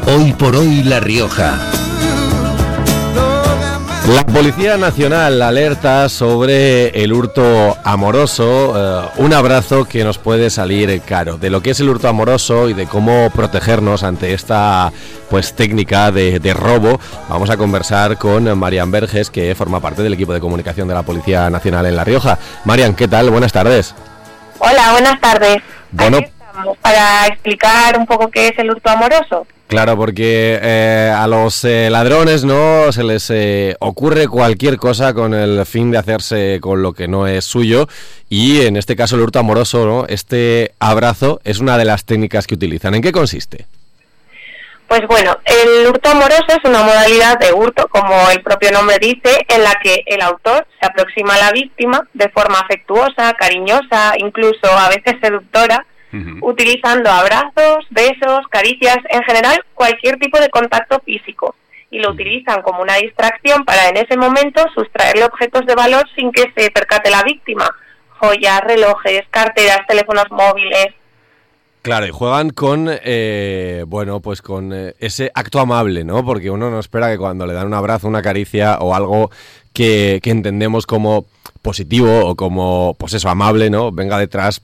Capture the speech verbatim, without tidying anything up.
Hoy por hoy La Rioja. La Policía Nacional alerta sobre el hurto amoroso, eh, un abrazo que nos puede salir caro. De lo que es el hurto amoroso y de cómo protegernos ante esta pues técnica de, de robo, vamos a conversar con Marian Verges, que forma parte del equipo de comunicación de la Policía Nacional en La Rioja. Marian, ¿qué tal? Buenas tardes. Hola, buenas tardes. Bueno, aquí estamos para explicar un poco qué es el hurto amoroso. Claro, porque eh, a los eh, ladrones no se les eh, ocurre cualquier cosa con el fin de hacerse con lo que no es suyo, y en este caso el hurto amoroso, ¿no? Este abrazo es una de las técnicas que utilizan. ¿En qué consiste? Pues bueno, el hurto amoroso es una modalidad de hurto, como el propio nombre dice, en la que el autor se aproxima a la víctima de forma afectuosa, cariñosa, incluso a veces seductora, Uh-huh. utilizando abrazos, besos, caricias, en general cualquier tipo de contacto físico, y lo utilizan como una distracción para en ese momento sustraerle objetos de valor sin que se percate la víctima: joyas, relojes, carteras, teléfonos móviles. Claro, y juegan con, eh, bueno, pues con eh, ese acto amable, ¿no? Porque uno no espera que cuando le dan un abrazo, una caricia o algo que, que entendemos como positivo o como, pues eso, amable, ¿no? Venga detrás